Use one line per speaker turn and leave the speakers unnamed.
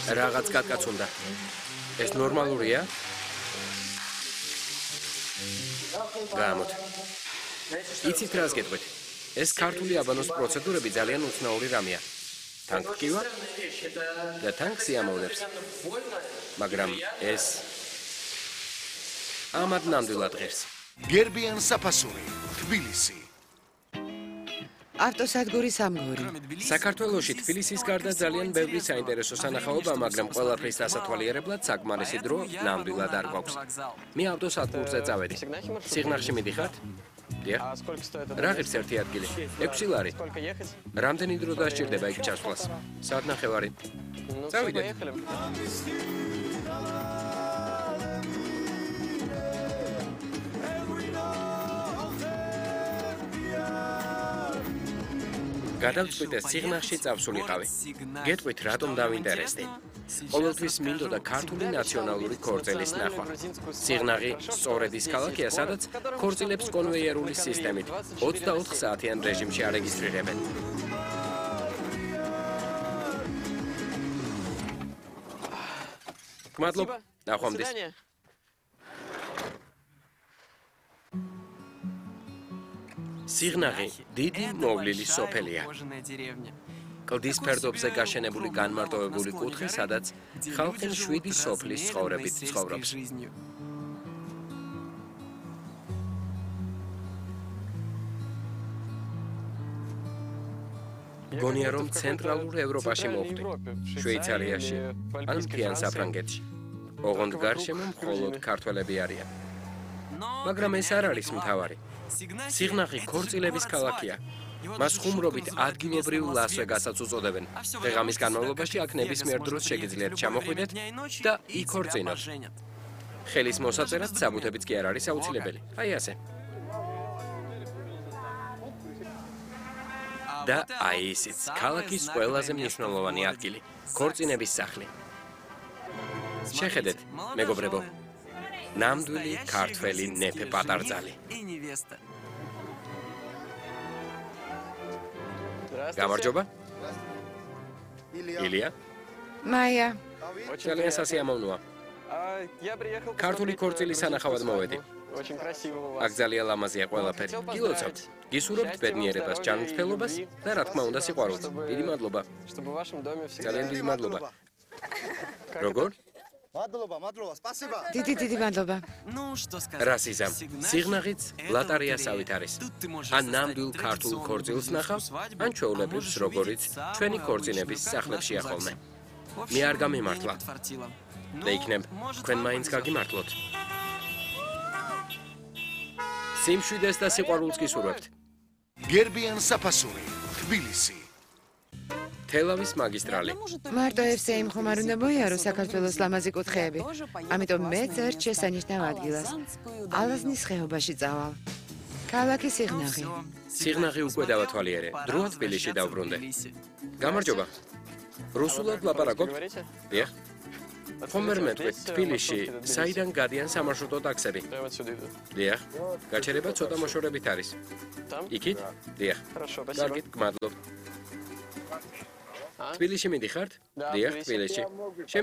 რაღაც კატკაც უნდა. ეს ნორმალურია? გამოთ. იცით რას გეტყვით? ეს ქართული აბანოს პროცედურები ძალიან უცნაური რამეა. თან გკივა და თან სიამოვნებს. მაგრამ ეს ამად ნამდვილად ღირს.
გერბიან საფასური, თბილისი.
ავტოსადგური სამგორი.
საქართველოში თბილისის გარდა ძალიან ბევრი საინტერესო სანახაობა, მაგრამ ყველაფრის დასათვალიერებლად საკმარისი დრო ნამდვილად არ გვაქვს. მე ავტოსადგურზე წავედი. სიღნაღში მიდიხართ? დიახ. რა ღირს ერთი ადგილი? 6 ლარი. რამდენი დრო დასჭირდება იქ ჩასვლას? საათ ნახევარი. წავიდეთ. გადავწყვიტე სიღნაღში წავსულიყავი. გეტყვით რატომ დავინტერესდი? ყოველთვის მინდოდა ქართული ნაციონალური ქორწილის ნახვა. სიღნაღი სწორედ ის ქალაქია, სადაც ქორწილებს კონვეიერული სისტემით 24 საათიან რეჟიმში არეგისტრირებენ. გმადლობა, ნახვამდის. სიღნაღი დიდი მოვლილი სოფელია. კლდის ფერდობზე გაშენებული განმარტოვებული კუთხე, სადაც ხალხი 7 სოფლის ცხოვრებით ცხოვრობს. გონია რომ ცენტრალურ ევროპაში მოხვდი, შვეიცარიაში, ან მთიან საფრანგეთში. ოღონდ გარშემო მხოლოდ ქართველები არიან. მაგრამ ეს არ არის მთავარი. სიღნაღი ქორწილების ქალაქია. მას ხუმრობით ადგილობრივ ლას-ვეგასაც უწოდებენ. დღე-ღამის განმავლობაში აქ ნებისმიერ დროს შეგიძლიათ ჩამოხვიდეთ და იქორწინოთ. ხელის მოსაწერად საბუთებიც კი არ არის აუცილებელი. აი ასე. და აი ისიც, ქალაქის ყველაზე მნიშვნელოვანი ადგილი, ქორწინების სახლი. შეხედეთ, მეგობრებო. ნამდვილი ქართველი ნეფე პატარძალი. გამარჯობა. ილია.
მაია.
ძალიან სასიამოვნოა. ქართული ქორწილის სანახავად მოვედი. აქ ძალიან ლამაზია ყველაფერი. გილოცავთ. გისურვებთ ბედნიერებას, ჯანმრთელობას და რა თქმა უნდა სიყვარულს. დიდი მადლობა. ძალიან დიდი მადლობა. როგორ?
მადლობა, спасибо.
დიდი მადლობა.
რა სიზამ? სიღნაღიც ლატარიასავით არის. ან ნამდვილ ქართულ ქორწილს ნახავს, ან ჩვეულებრივს, როგორიც ჩვენი ქორწინების სახლებში ახოლმე. მე არ გამიმართლა. და იქნებ, თქვენ მაინც გაგიმართლოთ. სიმშვიდეს და სიყვარულს გისურვებთ.
გერბიან საფასური, თბილისი.
თელავის მაგისტრალი.
მარტო FC-იმ ხომ არ უნდა მოიარო საქართველოს ლამაზი კუთხეები. ამიტომ მეც ერთ შესანიშნავ ადგილას. ალაზნის ხეობაში წავალ. ქალაქი სიღნაღი.
სიღნაღი უკვე დავათვალიერე. დროა თბილისში დავბრუნდე. გამარჯობა. რუსულად ლაპარაკობთ? დიახ. ხომ ვერ მეტყვით თბილისში, საიდან გადიან სამარშრუტო ტაქსები? დიახ. გაჩერება ცოტა მოშორებით არის. იქით? დიახ. კარგით, გმადლობ. თბილისში მიდიხართ? დიახ, თბილისში.